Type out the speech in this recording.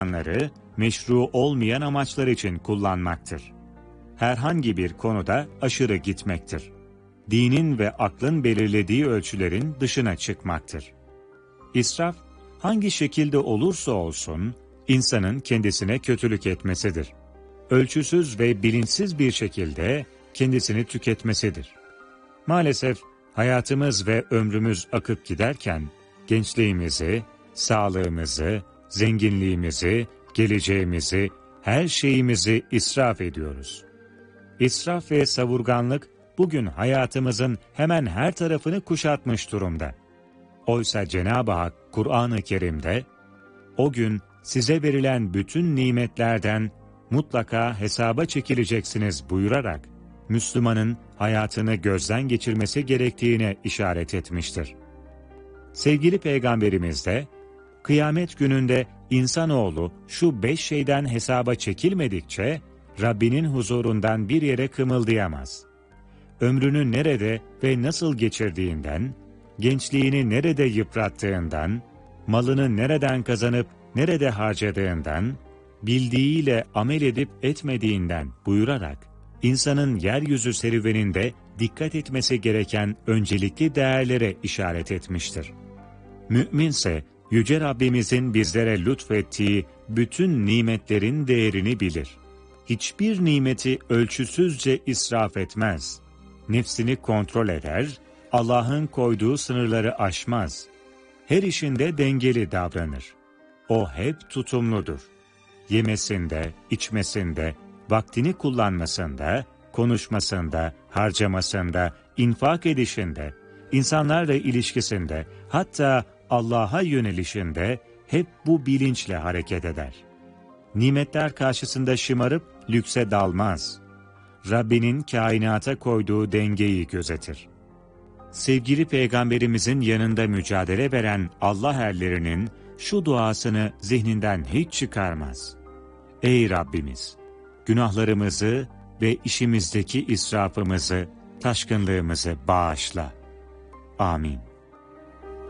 imkanları meşru olmayan amaçlar için kullanmaktır. Herhangi bir konuda aşırı gitmektir. Dinin ve aklın belirlediği ölçülerin dışına çıkmaktır. İsraf, hangi şekilde olursa olsun, insanın kendisine kötülük etmesidir. Ölçüsüz ve bilinçsiz bir şekilde kendisini tüketmesidir. Maalesef hayatımız ve ömrümüz akıp giderken, gençliğimizi, sağlığımızı, zenginliğimizi, geleceğimizi, her şeyimizi israf ediyoruz. İsraf ve savurganlık bugün hayatımızın hemen her tarafını kuşatmış durumda. Oysa Cenab-ı Hak Kur'an-ı Kerim'de, o gün size verilen bütün nimetlerden mutlaka hesaba çekileceksiniz buyurarak, Müslümanın hayatını gözden geçirmesi gerektiğine işaret etmiştir. Sevgili Peygamberimiz de, kıyamet gününde insanoğlu şu 5 şeyden hesaba çekilmedikçe, Rabbinin huzurundan bir yere kımıldayamaz. Ömrünü nerede ve nasıl geçirdiğinden, gençliğini nerede yıprattığından, malını nereden kazanıp nerede harcadığından, bildiğiyle amel edip etmediğinden buyurarak, insanın yeryüzü serüveninde dikkat etmesi gereken öncelikli değerlere işaret etmiştir. Mü'minse, Yüce Rabbimizin bizlere lütfettiği bütün nimetlerin değerini bilir. Hiçbir nimeti ölçüsüzce israf etmez. Nefsini kontrol eder, Allah'ın koyduğu sınırları aşmaz. Her işinde dengeli davranır. O hep tutumludur. Yemesinde, içmesinde, vaktini kullanmasında, konuşmasında, harcamasında, infak edişinde, insanlarla ilişkisinde, hatta Allah'a yönelişinde hep bu bilinçle hareket eder. Nimetler karşısında şımarıp lükse dalmaz. Rabbinin kainata koyduğu dengeyi gözetir. Sevgili Peygamberimizin yanında mücadele veren Allah erlerinin şu duasını zihninden hiç çıkarmaz. Ey Rabbimiz! Günahlarımızı ve işimizdeki israfımızı, taşkınlığımızı bağışla. Amin.